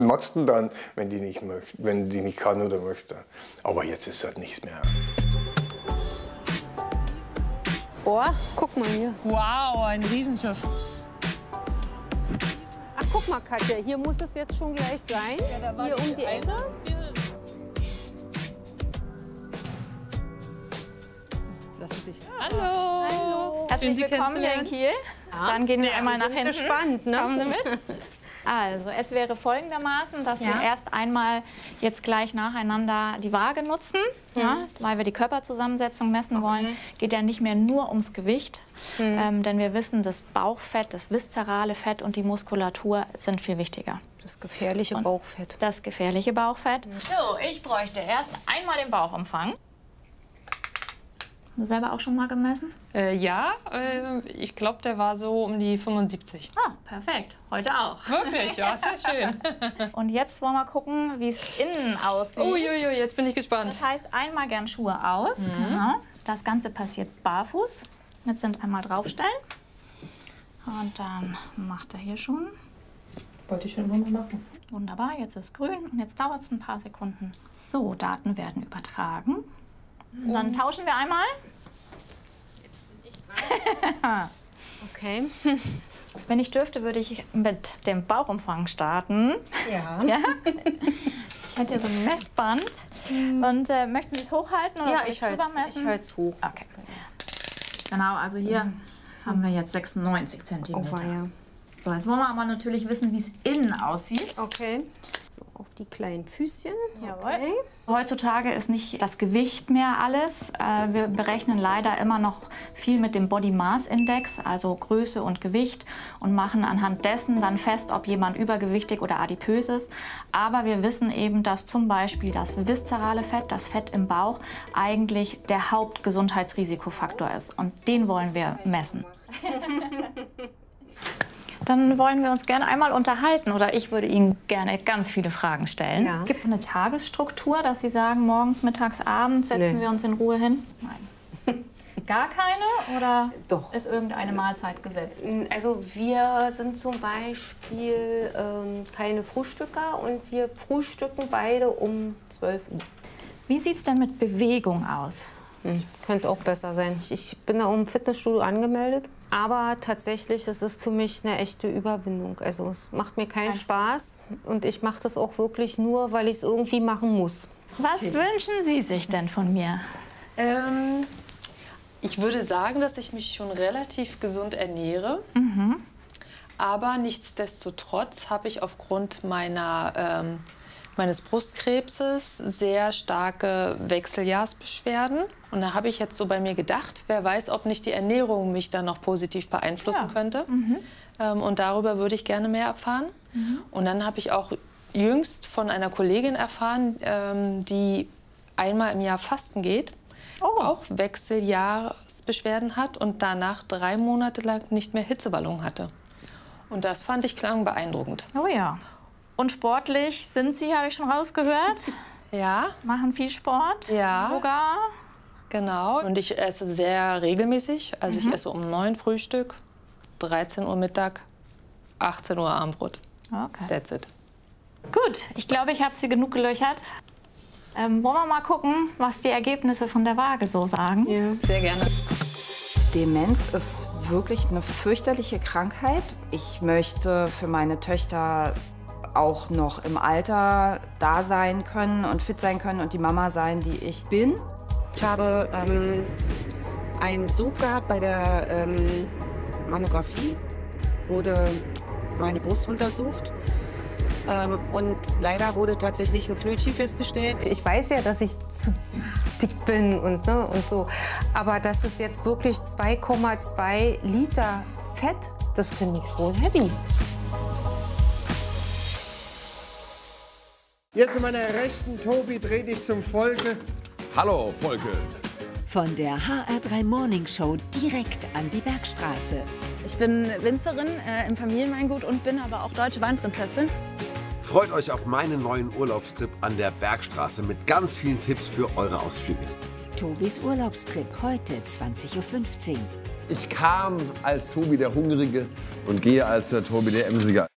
Magst du dann, wenn die nicht möchte, wenn die nicht kann oder möchte. Aber jetzt ist halt nichts mehr. Oh, guck mal hier. Wow, ein Riesenschiff. Ach, guck mal, Katja, hier muss es jetzt schon gleich sein. Ja, hier um die Ecke. Hallo. Hallo. Herzlich willkommen hier in Kiel. Dann gehen wir einmal nach hinten. Gespannt, ne? Kommen Sie mit? Also, es wäre folgendermaßen, dass wir erst einmal jetzt gleich nacheinander die Waage nutzen, ja, weil wir die Körperzusammensetzung messen wollen. Geht ja nicht mehr nur ums Gewicht, denn wir wissen, das Bauchfett, das viszerale Fett und die Muskulatur sind viel wichtiger. Das gefährliche Bauchfett. Das gefährliche Bauchfett. So, ich bräuchte erst einmal den Bauchumfang. Hast du selber auch schon mal gemessen? Ja, ich glaube, der war so um die 75. Ah, perfekt. Heute auch. Wirklich? Ja, sehr schön. Und jetzt wollen wir gucken, wie es innen aussieht. Uiuiui, jetzt bin ich gespannt. Das heißt, einmal gern Schuhe aus. Genau. Das Ganze passiert barfuß. Jetzt sind einmal draufstellen. Und dann macht er hier schon. Wollte ich schon mal machen. Wunderbar, jetzt ist grün und jetzt dauert es ein paar Sekunden. So, Daten werden übertragen. Und dann tauschen wir einmal. Jetzt bin ich dran. Okay. Wenn ich dürfte, würde ich mit dem Bauchumfang starten. Ja. Ja? Ich hätte hier so ein Messband. Und möchten Sie es hochhalten oder Ja, soll ich drüber halte messen? es hoch. Okay. Genau, also hier haben wir jetzt 96 cm. Oh, ja. So, jetzt wollen wir aber natürlich wissen, wie es innen aussieht. Okay. So, auf die kleinen Füßchen. Jawohl. Okay. Heutzutage ist nicht das Gewicht mehr alles. Wir berechnen leider immer noch viel mit dem Body Mass Index, also Größe und Gewicht, und machen anhand dessen dann fest, ob jemand übergewichtig oder adipös ist. Aber wir wissen eben, dass zum Beispiel das viszerale Fett, das Fett im Bauch, eigentlich der Hauptgesundheitsrisikofaktor ist. Und den wollen wir messen. Dann wollen wir uns gerne einmal unterhalten oder ich würde Ihnen gerne ganz viele Fragen stellen. Ja. Gibt es eine Tagesstruktur, dass Sie sagen, morgens, mittags, abends setzen wir uns in Ruhe hin? Nein. Gar keine oder Doch. ist irgendeine Mahlzeit gesetzt? Also wir sind zum Beispiel keine Frühstücker und wir frühstücken beide um 12 Uhr. Wie sieht es denn mit Bewegung aus? Könnte auch besser sein. Ich bin da im Fitnessstudio angemeldet. Aber tatsächlich, es ist für mich eine echte Überwindung. Also es macht mir keinen Spaß und ich mache das auch wirklich nur, weil ich es irgendwie machen muss. Was wünschen Sie sich denn von mir? Ich würde sagen, dass ich mich schon relativ gesund ernähre. Aber nichtsdestotrotz habe ich aufgrund meines Brustkrebses sehr starke Wechseljahrsbeschwerden. Und da habe ich jetzt so bei mir gedacht, wer weiß, ob nicht die Ernährung mich dann noch positiv beeinflussen könnte. Und darüber würde ich gerne mehr erfahren. Und dann habe ich auch jüngst von einer Kollegin erfahren, die einmal im Jahr fasten geht, auch Wechseljahrsbeschwerden hat und danach 3 Monate lang nicht mehr Hitzewallungen hatte. Und das fand ich klang beeindruckend. Oh ja. Und sportlich sind Sie, habe ich schon rausgehört. Ja. Machen viel Sport. Ja. Yoga. Genau. Und ich esse sehr regelmäßig. Also ich esse um 9 Frühstück, 13 Uhr Mittag, 18 Uhr Abendbrot. Okay. That's it. Gut, ich glaube, ich habe Sie genug gelöchert. Wollen wir mal gucken, was die Ergebnisse von der Waage so sagen? Ja. Sehr gerne. Demenz ist wirklich eine fürchterliche Krankheit. Ich möchte für meine Töchter auch noch im Alter da sein können und fit sein können und die Mama sein, die ich bin. Ich habe einen Besuch gehabt bei der Mammographie, wurde meine Brust untersucht und leider wurde tatsächlich ein Knötchen festgestellt. Ich weiß ja, dass ich zu dick bin und so, aber das ist jetzt wirklich 2,2 Liter Fett, das finde ich schon heavy. Hier zu meiner Rechten, Tobi, dreh dich zum Volke. Hallo, Volke. Von der HR3 Morning Show direkt an die Bergstraße. Ich bin Winzerin im Familienweingut und bin aber auch deutsche Weinprinzessin. Freut euch auf meinen neuen Urlaubstrip an der Bergstraße mit ganz vielen Tipps für eure Ausflüge. Tobis Urlaubstrip heute 20:15 Uhr. Ich kam als Tobi der Hungrige und gehe als der Tobi der Emsiger.